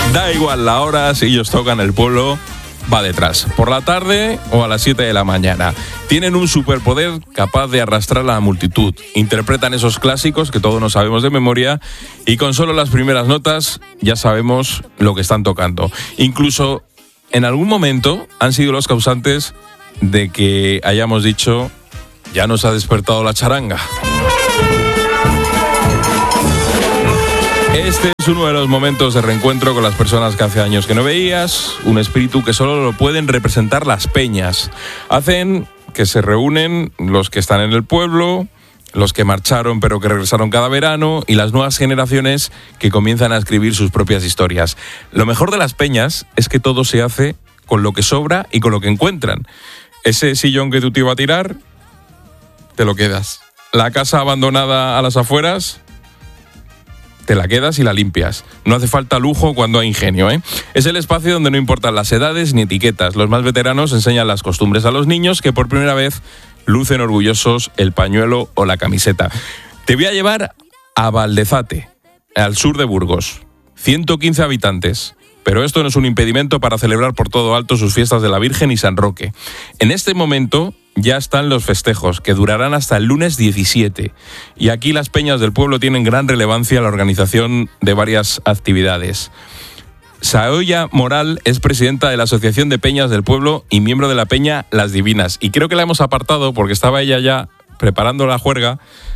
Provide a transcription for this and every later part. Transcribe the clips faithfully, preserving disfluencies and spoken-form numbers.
Da igual la hora, si ellos tocan el pueblo, va detrás. Por la tarde o a las siete de la mañana. Tienen un superpoder capaz de arrastrar a la multitud. Interpretan esos clásicos que todos nos sabemos de memoria y con solo las primeras notas ya sabemos lo que están tocando. Incluso en algún momento han sido los causantes de que hayamos dicho: ya nos ha despertado la charanga. Este es uno de los momentos de reencuentro con las personas que hace años que no veías, un espíritu que solo lo pueden representar las peñas. Hacen que se reúnen los que están en el pueblo, los que marcharon pero que regresaron cada verano y las nuevas generaciones que comienzan a escribir sus propias historias. Lo mejor de las peñas es que todo se hace con lo que sobra y con lo que encuentran. Ese sillón que tú te ibas a tirar, te lo quedas. La casa abandonada a las afueras, te la quedas y la limpias. No hace falta lujo cuando hay ingenio, ¿eh? Es el espacio donde no importan las edades ni etiquetas. Los más veteranos enseñan las costumbres a los niños que por primera vez lucen orgullosos el pañuelo o la camiseta. Te voy a llevar a Valdezate, al sur de Burgos. ciento quince habitantes. Pero esto no es un impedimento para celebrar por todo alto sus fiestas de la Virgen y San Roque. En este momento ya están los festejos, que durarán hasta el lunes diecisiete. Y aquí las peñas del pueblo tienen gran relevancia en la organización de varias actividades. Saoya Moral es presidenta de la Asociación de Peñas del Pueblo y miembro de la peña Las Divinas. Y creo que la hemos apartado porque estaba ella ya preparando la juerga.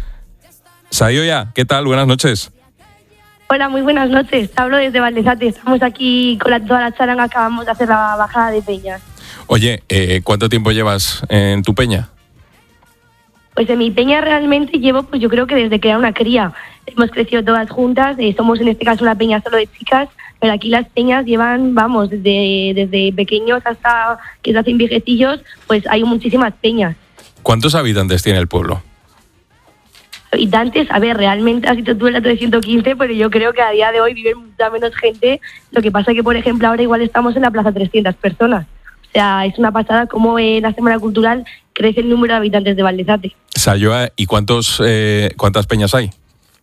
Saoya, ¿qué tal? Buenas noches. Hola, muy buenas noches. Hablo desde Valdezate. Estamos aquí con la, toda la charanga. Acabamos de hacer la bajada de peñas. Oye, eh, ¿cuánto tiempo llevas en tu peña? Pues en mi peña realmente llevo, pues yo creo que desde que era una cría. Hemos crecido todas juntas. Eh, somos en este caso una peña solo de chicas, pero aquí las peñas llevan, vamos, desde, desde pequeños hasta que se hacen viejecillos, pues hay muchísimas peñas. ¿Cuántos habitantes tiene el pueblo? Habitantes, a ver, realmente has dicho tú el dato de ciento quince, pero yo creo que a día de hoy viven mucha menos gente. Lo que pasa que, por ejemplo, ahora igual estamos en la plaza trescientas personas. O sea, es una pasada cómo en la Semana Cultural crece el número de habitantes de Valdezate. Sayoa, ¿y cuántos, eh, cuántas peñas hay?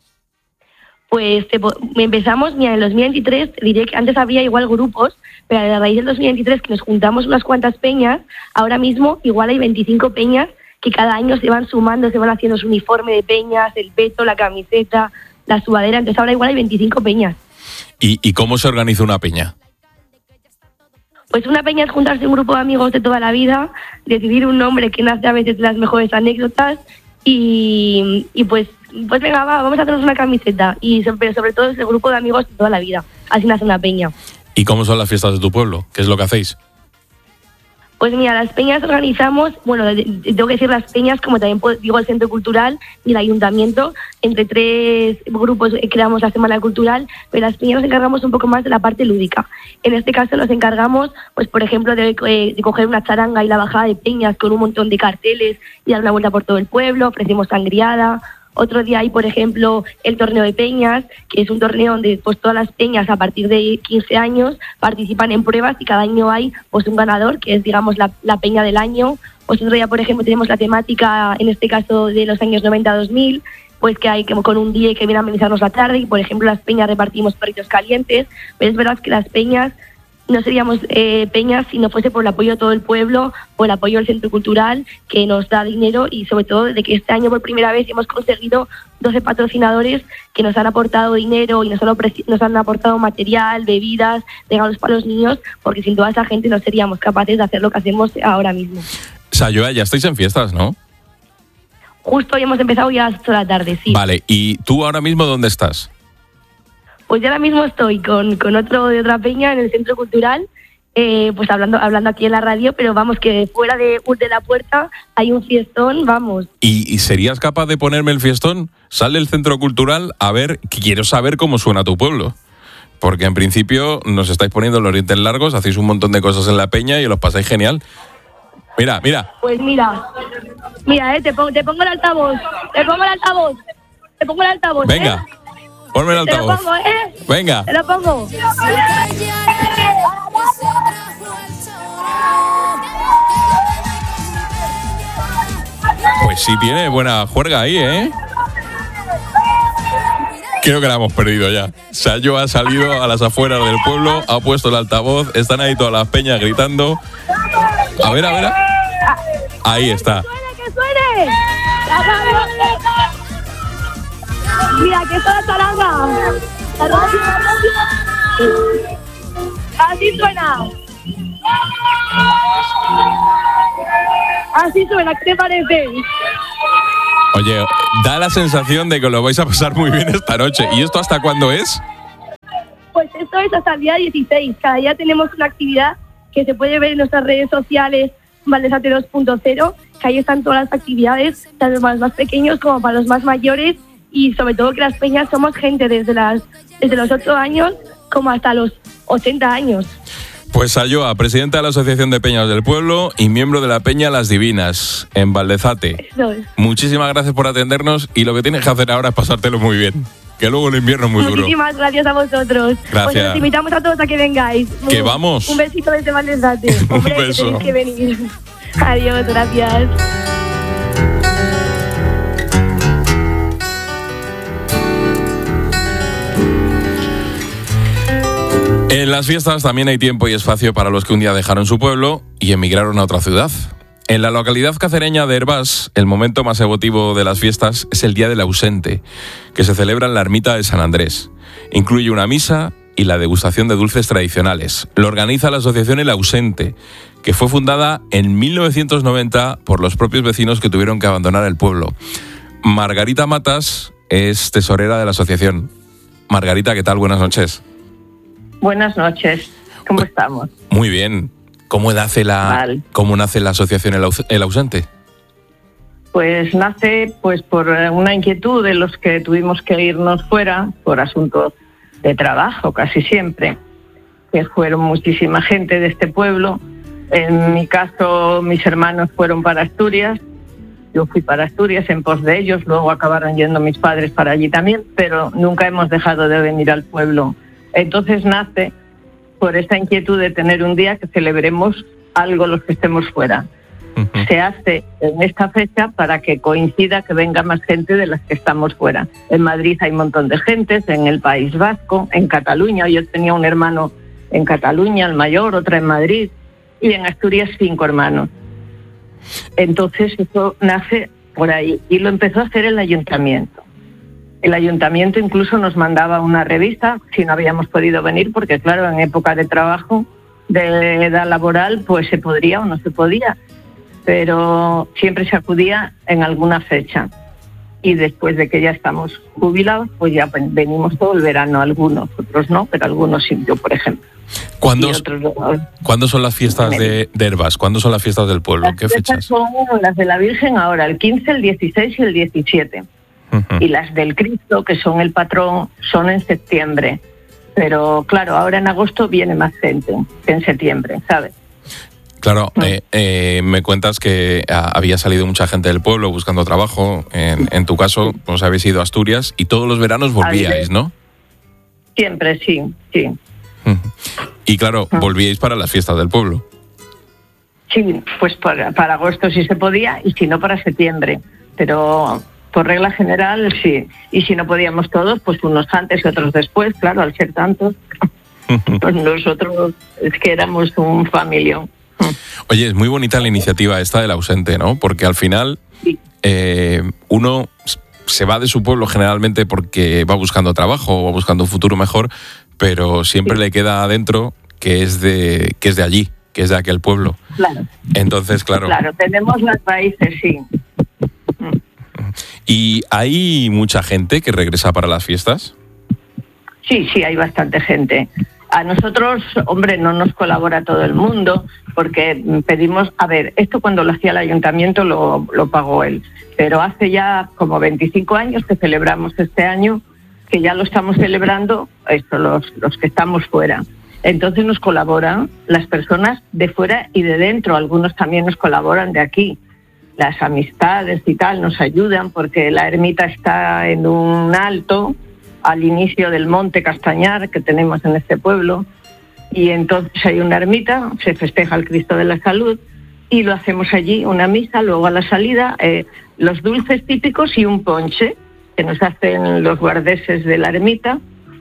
Pues te, empezamos, mira, en el dos mil veintitrés, diré que antes había igual grupos, pero a raíz del dos mil veintitrés que nos juntamos unas cuantas peñas, ahora mismo igual hay veinticinco peñas que cada año se van sumando, se van haciendo su uniforme de peñas, el peto, la camiseta, la sudadera. Entonces ahora igual hay veinticinco peñas. ¿Y, y cómo se organiza una peña? Pues una peña es juntarse un grupo de amigos de toda la vida, decidir un nombre que nace a veces de las mejores anécdotas y, y pues, pues venga, va, vamos a hacernos una camiseta. Y sobre, sobre todo es el grupo de amigos de toda la vida. Así nace una peña. ¿Y cómo son las fiestas de tu pueblo? ¿Qué es lo que hacéis? Pues mira, las peñas organizamos, bueno, tengo que decir las peñas, como también digo el Centro Cultural y el Ayuntamiento, entre tres grupos creamos la Semana Cultural, pero las peñas nos encargamos un poco más de la parte lúdica. En este caso nos encargamos, pues por ejemplo, de, de coger una charanga y la bajada de peñas con un montón de carteles y dar una vuelta por todo el pueblo, ofrecemos sangriada. Otro día hay, por ejemplo, el torneo de peñas, que es un torneo donde pues todas las peñas a partir de quince años participan en pruebas y cada año hay pues un ganador, que es, digamos, la, la peña del año. Pues otro día, por ejemplo, tenemos la temática, en este caso, de los años noventa a dos mil, pues que hay como con un día que viene a amenizarnos la tarde y, por ejemplo, las peñas repartimos perritos calientes. Pero es verdad que las peñas no seríamos eh, peñas si no fuese por el apoyo de todo el pueblo, por el apoyo del Centro Cultural, que nos da dinero y sobre todo de que este año por primera vez hemos conseguido doce patrocinadores que nos han aportado dinero y nos han, nos han aportado material, bebidas, regalos para los niños, porque sin toda esa gente no seríamos capaces de hacer lo que hacemos ahora mismo. Sayoa, ya estáis en fiestas, ¿no? Justo hoy hemos empezado ya a las ocho de la tarde, sí. Vale, ¿y tú ahora mismo dónde estás? Pues yo ahora mismo estoy con, con otro de otra peña en el Centro Cultural, eh, pues hablando hablando aquí en la radio, pero vamos, que fuera de, de la puerta hay un fiestón, vamos. ¿Y, ¿Y serías capaz de ponerme el fiestón? Sale el Centro Cultural, a ver, que quiero saber cómo suena tu pueblo. Porque en principio nos estáis poniendo los dientes largos, hacéis un montón de cosas en la peña y los pasáis genial. Mira, mira. Pues mira, mira, eh, te, pongo, te pongo el altavoz, te pongo el altavoz, te pongo el altavoz. Venga. ¿Eh? Ponme el altavoz. Te lo pongo, ¿eh? Venga. Te lo pongo. Pues sí tiene buena juerga ahí, ¿eh? Creo que la hemos perdido ya. Sayo ha salido a las afueras del pueblo, ha puesto el altavoz, están ahí todas las peñas gritando. A ver, a ver. Ahí está. ¡Que suene, que suene! Mira, que está la charanga. Así suena. Así suena, ¿qué te parece? Oye, da la sensación de que lo vais a pasar muy bien esta noche. ¿Y esto hasta cuándo es? Pues esto es hasta el día dieciséis. Cada día tenemos una actividad que se puede ver en nuestras redes sociales, Valdesate dos punto cero, que ahí están todas las actividades, tanto para los más pequeños como para los más mayores, y sobre todo que las peñas somos gente desde, las, desde los ocho años como hasta los ochenta años. Pues Sayoa, presidenta de la Asociación de Peñas del Pueblo y miembro de la Peña Las Divinas, en Valdezate. Eso es. Muchísimas gracias por atendernos y lo que tienes que hacer ahora es pasártelo muy bien, que luego el invierno es muy duro. Muchísimas gracias a vosotros. Gracias. Pues os invitamos a todos a que vengáis. Que vamos. Un besito desde Valdezate. Hombre, Un beso. que tenéis que venir. Adiós, gracias. En las fiestas también hay tiempo y espacio para los que un día dejaron su pueblo y emigraron a otra ciudad. En la localidad cacereña de Hervás, el momento más emotivo de las fiestas es el Día del Ausente, que se celebra en la ermita de San Andrés. Incluye una misa y la degustación de dulces tradicionales. Lo organiza la asociación El Ausente, que fue fundada en mil novecientos noventa por los propios vecinos que tuvieron que abandonar el pueblo. Margarita Matas es tesorera de la asociación. Margarita, ¿qué tal? Buenas noches. Buenas noches, ¿cómo estamos? Muy bien. ¿Cómo nace la, Vale. ¿cómo nace la asociación El, Aus- El Ausente? Pues nace pues por una inquietud de los que tuvimos que irnos fuera por asuntos de trabajo, casi siempre, que fueron muchísima gente de este pueblo. En mi caso, mis hermanos fueron para Asturias, yo fui para Asturias en pos de ellos, luego acabaron yendo mis padres para allí también, pero nunca hemos dejado de venir al pueblo. Entonces nace por esta inquietud de tener un día que celebremos algo los que estemos fuera. Uh-huh. Se hace en esta fecha para que coincida que venga más gente de las que estamos fuera. En Madrid hay un montón de gentes, en el País Vasco, en Cataluña. Yo tenía un hermano en Cataluña, el mayor, otra en Madrid, y en Asturias cinco hermanos. Entonces eso nace por ahí y lo empezó a hacer el ayuntamiento. El ayuntamiento incluso nos mandaba una revista si no habíamos podido venir, porque claro, en época de trabajo, de edad laboral, pues se podría o no se podía, pero siempre se acudía en alguna fecha. Y después de que ya estamos jubilados, pues ya venimos todo el verano, algunos, otros no, pero algunos sí, yo por ejemplo. ¿Cuándo, Y otros no. ¿cuándo son las fiestas de, de Hervás? ¿Cuándo son las fiestas del pueblo? Las ¿Qué fiestas fechas? son las de la Virgen ahora, el quince, el dieciséis y el diecisiete. Uh-huh. Y las del Cristo, que son el patrón, son en septiembre. Pero claro, ahora en agosto viene más gente que en septiembre, ¿sabes? Claro, eh, eh, me cuentas que ah, había salido mucha gente del pueblo buscando trabajo. En, en tu caso, os habéis ido a Asturias y todos los veranos volvíais, ¿no? Siempre, sí, sí. Uh-huh. Y claro, volvíais para las fiestas del pueblo. Sí, pues para, para agosto sí se podía y si no para septiembre. Pero por regla general sí. Y si no podíamos todos, pues unos antes y otros después, claro, al ser tantos. Pues nosotros es que éramos un familión. Oye, es muy bonita la iniciativa esta del Ausente, ¿no? Porque al final Sí. eh, uno se va de su pueblo generalmente porque va buscando trabajo o buscando un futuro mejor, pero siempre Sí. le queda adentro que es de que es de allí, que es de aquel pueblo. Claro. Entonces, claro. Claro, tenemos las raíces, sí. ¿Y hay mucha gente que regresa para las fiestas? Sí, sí, hay bastante gente. A nosotros, hombre, no nos colabora todo el mundo porque pedimos, a ver, esto cuando lo hacía el ayuntamiento lo, lo pagó él, pero hace ya como veinticinco años que celebramos este año, que ya lo estamos celebrando, esto, los, los que estamos fuera. Entonces nos colaboran las personas de fuera y de dentro, algunos también nos colaboran de aquí. Las amistades y tal nos ayudan porque la ermita está en un alto, al inicio del monte Castañar que tenemos en este pueblo, y entonces hay una ermita, se festeja el Cristo de la Salud y lo hacemos allí, una misa, luego a la salida eh, los dulces típicos y un ponche, que nos hacen los guardeses de la ermita.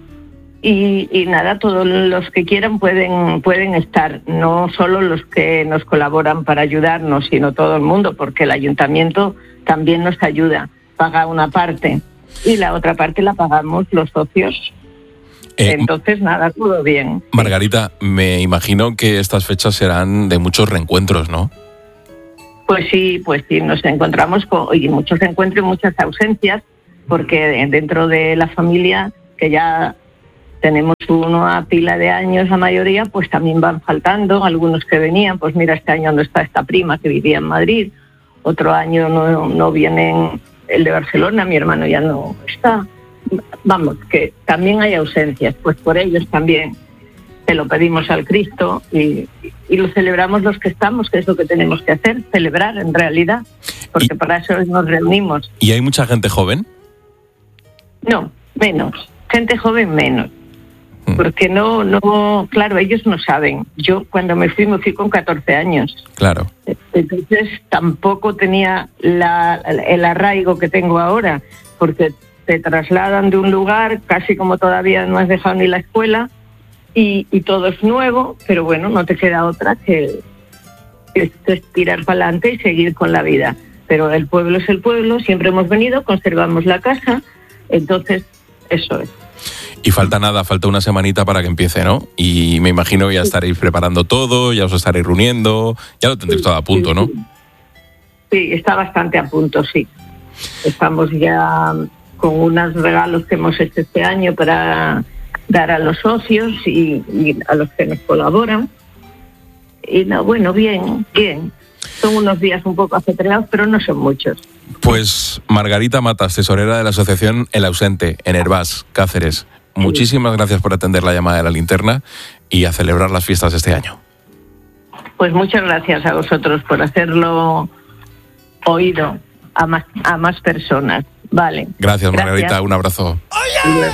Y, y nada, todos los que quieran pueden, pueden estar, no solo los que nos colaboran para ayudarnos, sino todo el mundo, porque el ayuntamiento también nos ayuda, paga una parte y la otra parte la pagamos los socios. Eh, Entonces, nada, todo bien. Margarita, me imagino que estas fechas serán de muchos reencuentros, ¿no? Pues sí, pues sí, nos encontramos con y muchos encuentros y muchas ausencias, porque dentro de la familia, que ya tenemos una pila de años la mayoría, pues también van faltando algunos que venían. Pues mira, este año no está esta prima que vivía en Madrid, otro año no, no vienen el de Barcelona, mi hermano ya no está. Vamos, que también hay ausencias, pues por ellos también se lo pedimos al Cristo y, y lo celebramos los que estamos, que es lo que tenemos que hacer, celebrar en realidad, porque y, para eso nos reunimos. ¿Y hay mucha gente joven? No, menos, gente joven menos. Porque no, no, claro, ellos no saben. Yo cuando me fui, me fui con catorce años. Claro. Entonces tampoco tenía la, el arraigo que tengo ahora, porque te trasladan de un lugar, casi como todavía no has dejado ni la escuela, y, y todo es nuevo, pero bueno, no te queda otra que, que, que tirar para adelante y seguir con la vida. Pero el pueblo es el pueblo, siempre hemos venido, conservamos la casa, entonces eso es. Y falta nada, falta una semanita para que empiece, ¿no? Y me imagino que ya estaréis preparando todo, ya os estaréis reuniendo, ya lo tendréis sí, todo a punto, sí, ¿no? Sí. sí, está bastante a punto, sí. Estamos ya con unos regalos que hemos hecho este año para dar a los socios y, y a los que nos colaboran. Y no, bueno, bien, bien. Son unos días un poco ajetreados, pero no son muchos. Pues Margarita Matas, tesorera de la asociación El Ausente, en Hervás, Cáceres. Muchísimas gracias por atender la llamada de la linterna y a celebrar las fiestas de este año. Pues muchas gracias a vosotros por hacerlo oído a más, a más personas. Vale. Gracias, Margarita. Gracias. Un abrazo.